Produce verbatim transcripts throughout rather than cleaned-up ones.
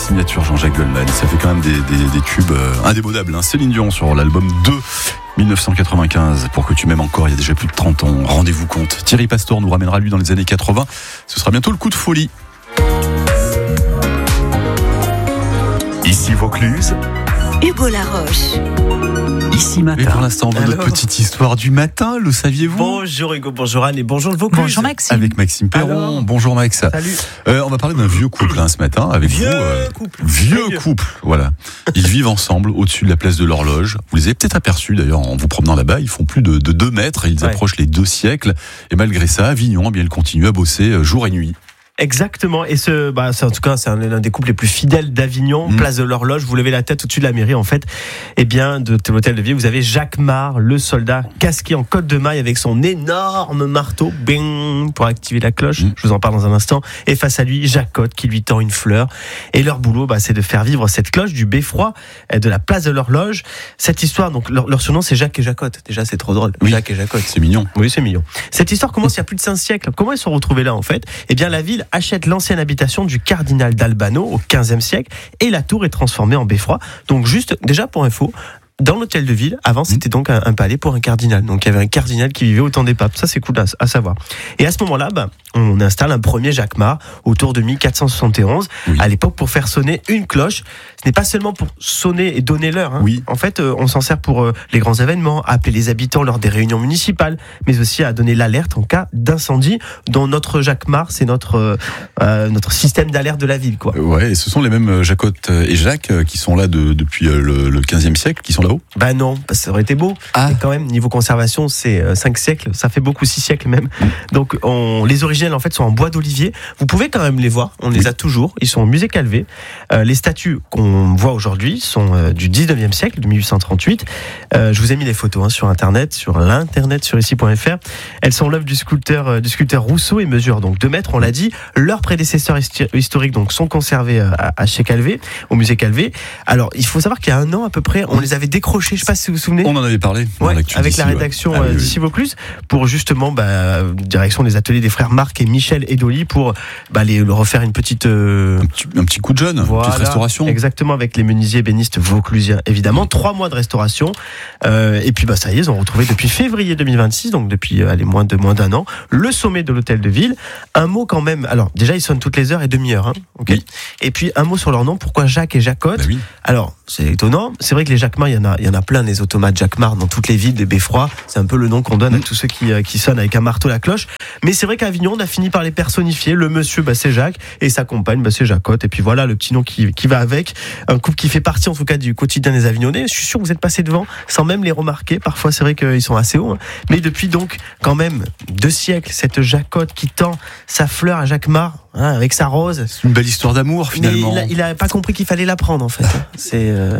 signature Jean-Jacques Goldman. Ça fait quand même des, des, des tubes euh, indémodables. Hein. Céline Dion sur l'album deux, dix-neuf cent quatre-vingt-quinze. Pour que tu m'aimes encore, il y a déjà plus de trente ans. Rendez-vous compte. Thierry Pastor nous ramènera lui dans les années quatre-vingts. Ce sera bientôt le coup de folie. Ici Vaucluse, Hugo Laroche. Ici matin. Et pour l'instant, on veut notre petite histoire du matin, le saviez-vous ? Bonjour Hugo, bonjour Anne et bonjour le Vaucluse. Bonjour Maxime. Avec Maxime Perron. Alors, bonjour Max. Salut. Euh, on va parler d'un vieux couple hein, ce matin avec Vieux vous. Euh, couple. Vieux Vieux. couple, voilà. Ils vivent ensemble au-dessus de la place de l'Horloge. Vous les avez peut-être aperçus d'ailleurs en vous promenant là-bas. Ils font plus de, de deux mètres et ils Ouais. approchent les deux siècles. Et malgré ça, Avignon, eh bien, ils continuent à bosser euh, jour et nuit. Exactement, et ce, bah, c'est, en tout cas, c'est un, l'un des couples les plus fidèles d'Avignon, Mmh. place de l'Horloge. Vous levez la tête au-dessus de la mairie, en fait. Eh bien, de, de l'hôtel de ville, vous avez Jacques Marre, le soldat, casqué en côte de maille avec son énorme marteau, bing, pour activer la cloche. Mmh. Je vous en parle dans un instant. Et face à lui, Jacotte qui lui tend une fleur. Et leur boulot, bah, c'est de faire vivre cette cloche du beffroi, euh, de la place de l'Horloge. Cette histoire, donc, leur, leur surnom, c'est Jacques et Jacotte. Déjà, c'est trop drôle. Oui. Jacques et Jacotte. C'est mignon. Oui, c'est mignon. Cette histoire commence il y a plus de cinq siècles. Comment ils se sont retrouvés là, en fait ? Eh bien, la ville achète l'ancienne habitation du cardinal d'Albano au quinzième siècle et la tour est transformée en beffroi. Donc, juste, déjà pour info, dans l'hôtel de ville, avant, c'était donc un, un palais pour un cardinal. Donc, il y avait un cardinal qui vivait au temps des papes. Ça, c'est cool à, à savoir. Et à ce moment-là, bah, on installe un premier Jacques Marre autour de mille quatre cent soixante et onze, Oui. à l'époque, pour faire sonner une cloche. Ce n'est pas seulement pour sonner et donner l'heure. Hein. Oui. En fait, euh, on s'en sert pour euh, les grands événements, à appeler les habitants lors des réunions municipales, mais aussi à donner l'alerte en cas d'incendie, dont notre Jacques Marre, c'est notre, euh, euh, notre système d'alerte de la ville, quoi. Euh, Ouais, et ce sont les mêmes euh, Jacotte et Jacques euh, qui sont là de, depuis euh, le, le quinzième siècle, qui sont là-haut. Bah non, parce que ça aurait été beau. Ah. Mais quand même, niveau conservation, c'est euh, cinq siècles, ça fait beaucoup, six siècles même. Donc, on, les originels, en fait, sont en bois d'olivier. Vous pouvez quand même les voir, on les Oui. a toujours. Ils sont au musée Calvé. Euh, les statues qu'on voit aujourd'hui sont euh, du dix-neuvième siècle, de mille huit cent trente-huit. Euh, je vous ai mis les photos hein, sur Internet, sur l'internet, sur ici point f r. Elles sont l'œuvre du sculpteur, euh, du sculpteur Rousseau et mesurent donc deux mètres, on l'a dit. Leurs prédécesseurs histi- historiques donc, sont conservés euh, à, à chez Calvé, au musée Calvé. Alors, il faut savoir qu'il y a un an à peu près, on les avait décrochés, je sais pas si vous vous souvenez. On en avait parlé. dans Ouais, l'actu avec d'ici, la ouais. rédaction Ah oui, euh, oui. d'ici Vaucluse, pour justement, bah, direction des ateliers des frères Marc et Michel Edoli pour bah, les, leur refaire une petite, euh, Un petit, un petit coup de jeune, une voilà, petite restauration. exactement, avec les menuisiers ébénistes vauclusiens, évidemment. Trois mois de restauration. Euh, et puis, bah, ça y est, ils ont retrouvé depuis février deux mille vingt-six, donc depuis, euh, allez, moins de, moins d'un an, le sommet de l'hôtel de ville. Un mot quand même. Alors, déjà, ils sonnent toutes les heures et demi-heures, hein, ok. Oui. Et puis, un mot sur leur nom. Pourquoi Jacques et Jacotte? Bah oui. Alors, c'est étonnant. C'est vrai que les Jacques Marre, il y en a, il y en a plein, des automates Jacques Marre dans toutes les villes, des beffrois. C'est un peu le nom qu'on donne à tous ceux qui, euh, qui sonnent avec un marteau la cloche. Mais c'est vrai qu'à Avignon, on a fini par les personnifier. Le monsieur, bah, c'est Jacques, et sa compagne, bah, c'est Jacotte. Et puis voilà, le petit nom qui, qui va avec. Un couple qui fait partie, en tout cas, du quotidien des Avignonnais. Je suis sûr que vous êtes passé devant, sans même les remarquer. Parfois, c'est vrai qu'ils sont assez hauts, hein. Mais depuis donc, quand même, deux siècles, cette Jacotte qui tend sa fleur à Jacques Marre, hein, avec sa rose. C'est une belle histoire d'amour Mais finalement. il a, il a pas compris qu'il fallait la prendre, en fait. C'est, euh,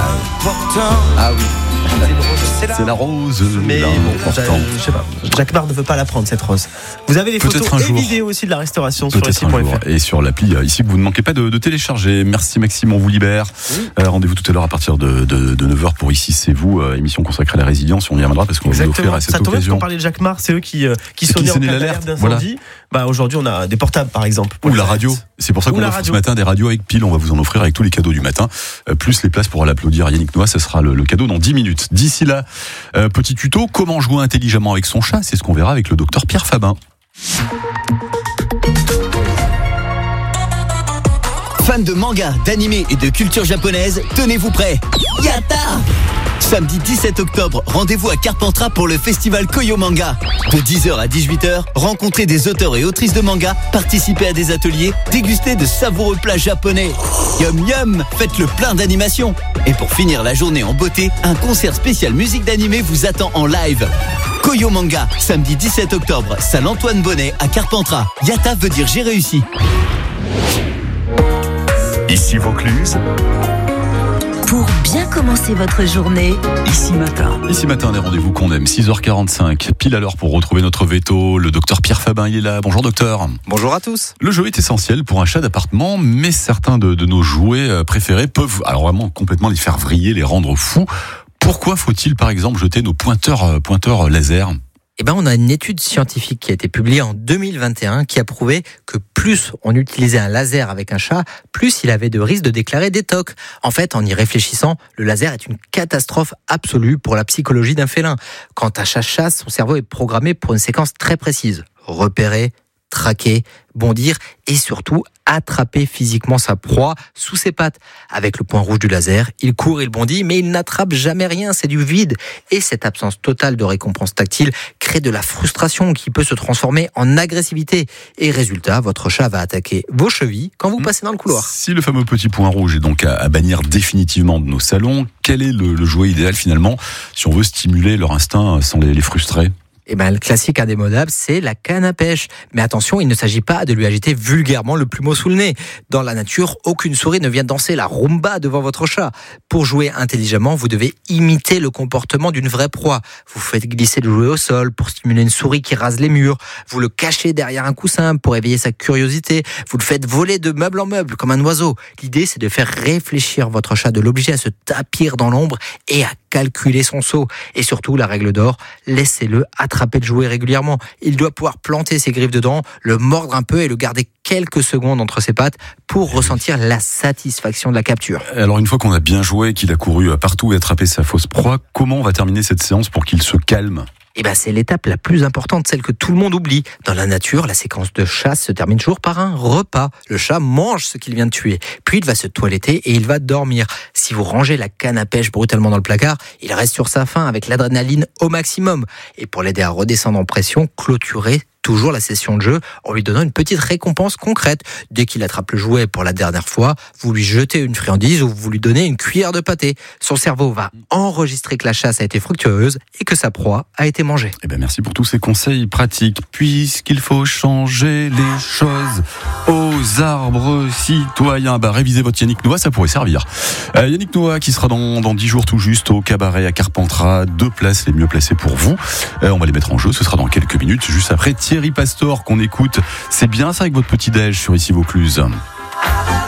Ah oui. C'est la rose. Mais là, bon, important. je, je sais pas. Jacques Marre ne veut pas la prendre, cette rose. Vous avez les Peut-être photos un et jour. vidéos aussi de la restauration sur Peut-être ici un point jour. f r. Et sur l'appli euh, ici que vous ne manquez pas de, de télécharger. Merci Maxime, on vous libère. Euh, rendez-vous tout à l'heure à partir de, de, de neuf heures pour Ici c'est vous, euh, émission consacrée à la résilience. On y reviendra parce qu'on va vous offrir Exactement. à cette Ça tombe bien parce occasion. qu'on parlait de Jacques Marre, c'est eux qui, euh, qui C'est qui sonnaient en sonnaient cas l'alerte, d'alerte d'incendie. Bah, aujourd'hui, on a des portables, par exemple. Ou la radio. C'est pour ça Ou qu'on la offre radio. ce matin des radios avec pile. On va vous en offrir avec tous les cadeaux du matin. Euh, plus les places pour l'applaudir à Yannick Noah. Ce sera le, le cadeau dans dix minutes. D'ici là, euh, petit tuto. Comment jouer intelligemment avec son chat? C'est ce qu'on verra avec le docteur Pierre Fabin. Fans de manga, d'animé et de culture japonaise, tenez-vous prêts. Yatta! Samedi dix-sept octobre, rendez-vous à Carpentras pour le festival Koyo Manga. De dix heures à dix-huit heures, rencontrez des auteurs et autrices de manga, participez à des ateliers, dégustez de savoureux plats japonais. Yum yum, faites le plein d'animation. Et pour finir la journée en beauté, un concert spécial musique d'animé vous attend en live. Koyo Manga, samedi dix-sept octobre, salle Antoine Bonnet à Carpentras. Yatta veut dire j'ai réussi. ici Vaucluse, Pour bien commencer votre journée, Ici matin. Ici matin, les rendez-vous qu'on aime. six heures quarante-cinq, pile à l'heure pour retrouver notre veto. Le docteur Pierre Fabin, il est là. Bonjour docteur. Bonjour à tous. Le jeu est essentiel pour un chat d'appartement, mais certains de, de nos jouets euh, préférés peuvent alors vraiment complètement les faire vriller, les rendre fous. Pourquoi faut-il par exemple jeter nos pointeurs, euh, pointeurs laser ? Eh ben, on a une étude scientifique qui a été publiée en deux mille vingt et un qui a prouvé que plus on utilisait un laser avec un chat, plus il avait de risques de déclarer des tocs. En fait, en y réfléchissant, le laser est une catastrophe absolue pour la psychologie d'un félin. Quand un chat chasse, son cerveau est programmé pour une séquence très précise. Repérer, traquer, bondir et surtout attraper physiquement sa proie sous ses pattes. Avec le point rouge du laser, il court, il bondit, mais il n'attrape jamais rien, c'est du vide. Et cette absence totale de récompense tactile crée de la frustration qui peut se transformer en agressivité. Et résultat, votre chat va attaquer vos chevilles quand vous passez dans le couloir. Si le fameux petit point rouge est donc à, à bannir définitivement de nos salons, quel est le, le jouet idéal finalement si on veut stimuler leur instinct sans les, les frustrer ? Eh ben, le classique indémodable, c'est la canne à pêche. Mais attention, il ne s'agit pas de lui agiter vulgairement le plumeau sous le nez. Dans la nature, aucune souris ne vient danser la rumba devant votre chat. Pour jouer intelligemment, vous devez imiter le comportement d'une vraie proie. Vous faites glisser le jouet au sol pour stimuler une souris qui rase les murs. Vous le cachez derrière un coussin pour éveiller sa curiosité. Vous le faites voler de meuble en meuble comme un oiseau. L'idée, c'est de faire réfléchir votre chat, de l'obliger à se tapir dans l'ombre et à calculer son saut. Et surtout, la règle d'or, laissez-le attraper le jouet régulièrement. Il doit pouvoir planter ses griffes dedans, le mordre un peu et le garder quelques secondes entre ses pattes pour ressentir la satisfaction de la capture. Alors une fois qu'on a bien joué, qu'il a couru partout et attrapé sa fausse proie, comment on va terminer cette séance pour qu'il se calme ? Eh ben, c'est l'étape la plus importante, celle que tout le monde oublie. Dans la nature, la séquence de chasse se termine toujours par un repas. Le chat mange ce qu'il vient de tuer, puis il va se toiletter et il va dormir. Si vous rangez la canne à pêche brutalement dans le placard, il reste sur sa faim avec l'adrénaline au maximum. Et pour l'aider à redescendre en pression, clôturez toujours la session de jeu en lui donnant une petite récompense concrète. Dès qu'il attrape le jouet pour la dernière fois, vous lui jetez une friandise ou vous lui donnez une cuillère de pâté. Son cerveau va enregistrer que la chasse a été fructueuse et que sa proie a été mangée. Eh ben merci pour tous ces conseils pratiques. Puisqu'il faut changer les choses aux arbres citoyens, bah révisez votre Yannick Noah, ça pourrait servir. Euh, Yannick Noah qui sera dans dans dix jours tout juste au cabaret à Carpentras, deux places les mieux placées pour vous. Euh, on va les mettre en jeu, ce sera dans quelques minutes, juste après Thierry Pastor qu'on écoute. C'est bien ça avec votre petit déj sur Ici Vaucluse.